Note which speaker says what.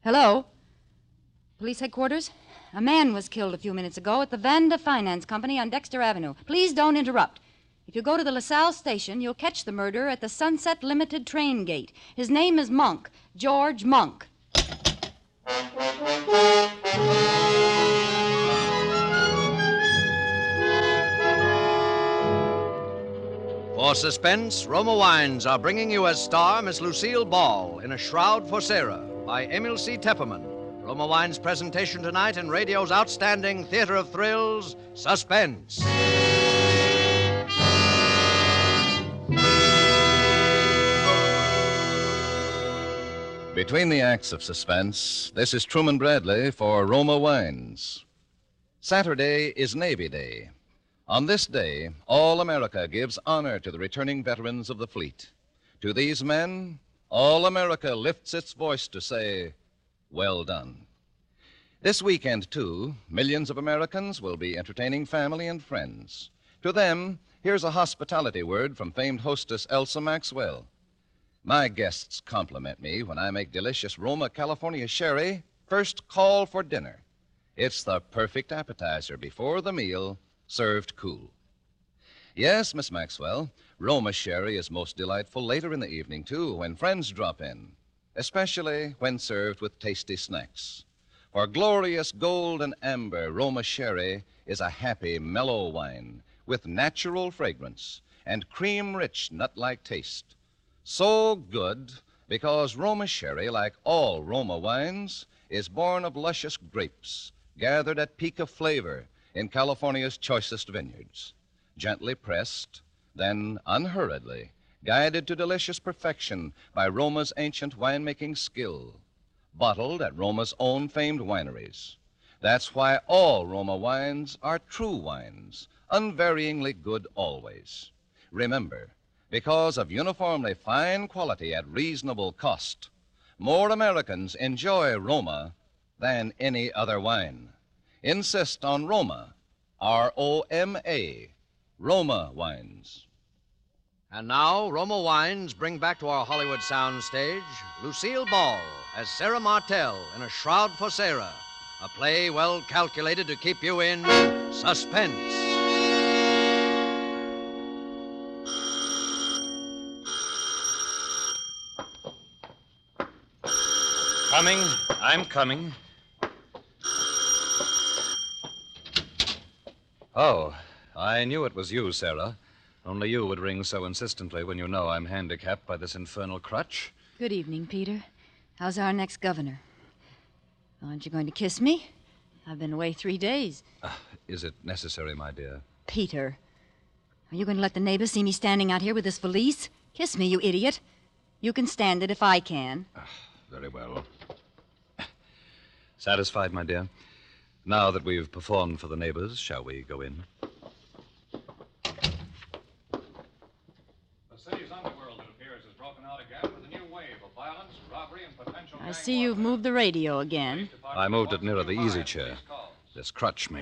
Speaker 1: Hello? Police headquarters? A man was killed a few minutes ago at the Vanda Finance Company on Dexter Avenue. Please don't interrupt. If you go to the LaSalle station, you'll catch the murderer at the Sunset Limited train gate. His name is Monk, George Monk.
Speaker 2: For suspense, Roma Wines are bringing you as star Miss Lucille Ball in A Shroud for Sarah by Emil C. Tepperman. Roma Wines' presentation tonight in radio's outstanding theater of thrills, Suspense.
Speaker 3: Between the acts of suspense, this is Truman Bradley for Roma Wines. Saturday is Navy Day. On this day, all America gives honor to the returning veterans of the fleet. To these men, all America lifts its voice to say, well done. This weekend, too, millions of Americans will be entertaining family and friends. To them, here's a hospitality word from famed hostess Elsa Maxwell. My guests compliment me when I make delicious Roma California sherry first call for dinner. It's the perfect appetizer before the meal, served cool. Yes, Miss Maxwell, Roma sherry is most delightful later in the evening, too, when friends drop in, especially when served with tasty snacks. For glorious gold and amber, Roma sherry is a happy, mellow wine with natural fragrance and cream-rich, nut-like taste. So good because Roma sherry, like all Roma wines, is born of luscious grapes gathered at peak of flavor in California's choicest vineyards. Gently pressed, then unhurriedly guided to delicious perfection by Roma's ancient winemaking skill. Bottled at Roma's own famed wineries. That's why all Roma wines are true wines, unvaryingly good always. Remember, because of uniformly fine quality at reasonable cost, more Americans enjoy Roma than any other wine. Insist on Roma, R-O-M-A, Roma wines.
Speaker 2: And now, Roma Wines bring back to our Hollywood soundstage Lucille Ball as Sarah Martell in A Shroud for Sarah, a play well calculated to keep you in suspense.
Speaker 4: Coming. I'm coming. Oh, I knew it was you, Sarah. Only you would ring so insistently when you know I'm handicapped by this infernal crutch.
Speaker 1: Good evening, Peter. How's our next governor? Aren't you going to kiss me? I've been away 3 days.
Speaker 4: Is it necessary, my dear?
Speaker 1: Peter, are you going to let the neighbors see me standing out here with this valise? Kiss me, you idiot. You can stand it if I can.
Speaker 4: Very well. Satisfied, my dear? Now that we've performed for the neighbors, shall we go in?
Speaker 5: The city's underworld, it appears, has broken out again with a new wave of violence, robbery, and potential...
Speaker 1: I see you've moved the radio again.
Speaker 4: I moved it nearer the easy chair. This crutch